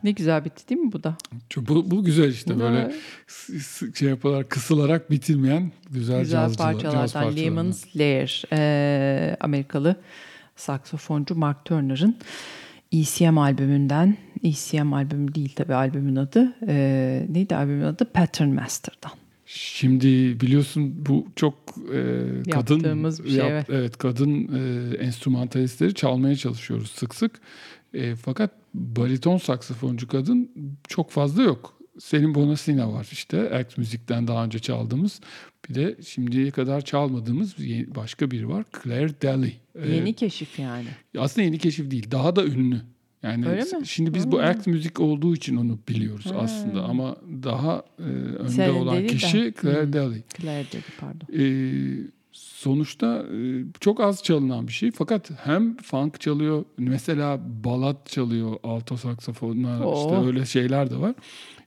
Ne güzel bitti değil mi bu da? Bu güzel işte, böyle Evet. şey yapılarak, kısılarak bitilmeyen güzel Güzel caz parçalardan parçalarından. Lemon's Lair, Amerikalı saksafoncu Mark Turner'ın ECM albümünden, ECM albümü değil tabii albümün adı, neydi albümün adı? Pattern Master'dan. Şimdi biliyorsun bu çok kadın Yaptığımız bir şey, evet. evet, kadın enstrümantalistleri çalmaya çalışıyoruz sık sık. Fakat bariton saksafoncu kadın çok fazla yok. Selin Bonasina var işte, Act Music'ten daha önce çaldığımız. Bir de şimdiye kadar çalmadığımız başka biri var, Claire Daly. Yeni keşif yani. Aslında yeni keşif değil, daha da ünlü. Yani Öyle mi? şimdi biz bu Act Music olduğu için onu biliyoruz aslında, ama daha önde Selin olan Daly de. kişi Claire Daly. Claire Daly, pardon. Sonuçta çok az çalınan bir şey, fakat hem funk çalıyor, mesela balat çalıyor, alto saksafonla, işte öyle şeyler de var.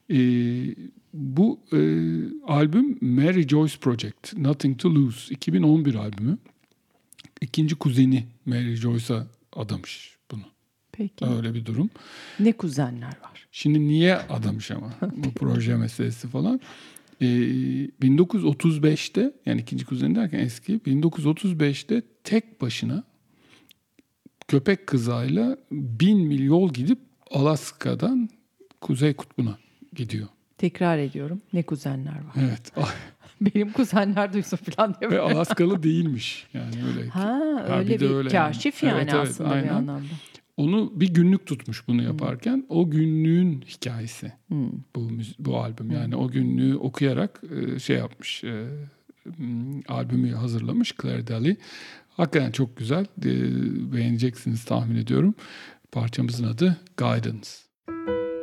Bu albüm Mary Joyce Project, Nothing to Lose, 2011 albümü. İkinci kuzeni Mary Joyce'a adamış bunu. Peki. Öyle bir durum. Ne kuzenler var. Şimdi niye adamış ama bu proje meselesi falan. 1935'te, yani ikinci kuzeni derken eski, 1935'te tek başına köpek kızağıyla 1000 mil yol gidip Alaska'dan Kuzey Kutbu'na gidiyor. Tekrar ediyorum. Ne kuzenler var. Evet. Benim kuzenler duysun falan diye. Ve Alaskalı değilmiş. Yani öyle. Öyle bir kaşif yani evet, aslında aynen. bir anlamda. Onu bir günlük tutmuş bunu yaparken. O günlüğün hikayesi bu albüm. Yani o günlüğü okuyarak şey yapmış, albümü hazırlamış Claire Daly. Hakikaten çok güzel. Beğeneceksiniz tahmin ediyorum. Parçamızın adı Guidance.